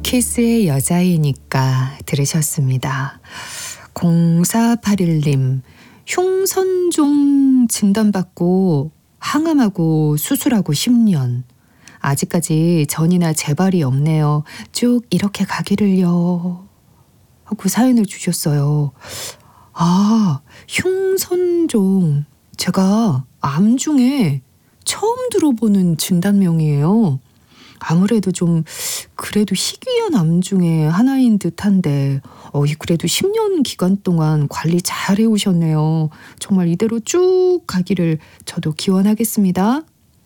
키스의 여자이니까 들으셨습니다. 0481님, 흉선종 진단받고 항암하고 수술하고 10년. 아직까지 전이나 재발이 없네요. 쭉 이렇게 가기를요. 하고 사연을 주셨어요. 아, 흉선종. 제가 암 중에 처음 들어보는 진단명이에요. 아무래도 좀 그래도 희귀한 암 중에 하나인 듯한데 그래도 10년 기간 동안 관리 잘 해오셨네요. 정말 이대로 쭉 가기를 저도 기원하겠습니다.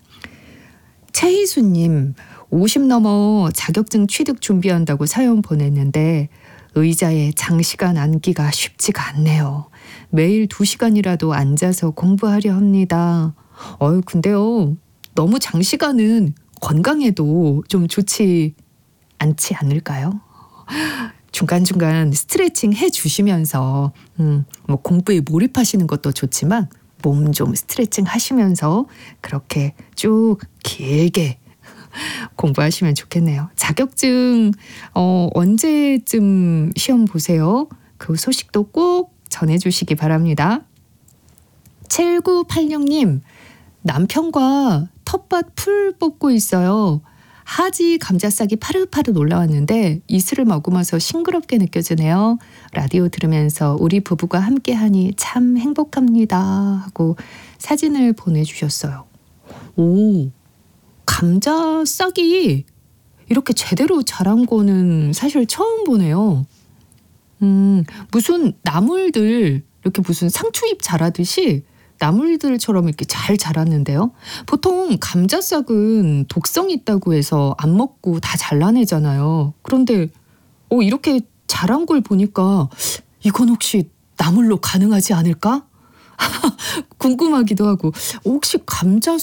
최희수님, 50 넘어 자격증 취득 준비한다고 사연 보냈는데 의자에 장시간 앉기가 쉽지가 않네요. 매일 2시간이라도 앉아서 공부하려 합니다. 근데요, 너무 장시간은 건강에도 좀 좋지 않지 않을까요? 중간중간 스트레칭 해주시면서 뭐 공부에 몰입하시는 것도 좋지만 몸 좀 스트레칭 하시면서 그렇게 쭉 길게 공부하시면 좋겠네요. 자격증 언제쯤 시험 보세요? 그 소식도 꼭 전해주시기 바랍니다. 7986님, 남편과 텃밭 풀 뽑고 있어요. 하지 감자싹이 파릇파릇 올라왔는데 이슬을 머금어서 싱그럽게 느껴지네요. 라디오 들으면서 우리 부부가 함께하니 참 행복합니다. 하고 사진을 보내주셨어요. 오, 감자싹이 이렇게 제대로 자란 거는 사실 처음 보네요. 무슨 나물들 이렇게 무슨 상추잎 자라듯이 나물들처럼 이렇게 잘 자랐는데요. 보통 감자싹은 독성이 있다고 해서 안 먹고 다 잘라내잖아요. 그런데 이렇게 자란 걸 보니까 이건 혹시 나물로 가능하지 않을까? 궁금하기도 하고 혹시 감자